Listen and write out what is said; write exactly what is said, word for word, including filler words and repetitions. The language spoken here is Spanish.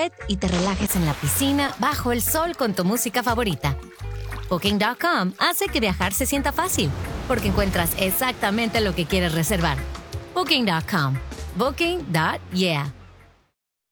set y te relajes en la piscina bajo el sol con tu música favorita. Booking punto com hace que viajar se sienta fácil, porque encuentras exactamente lo que quieres reservar. Booking punto com. Booking punto yeah.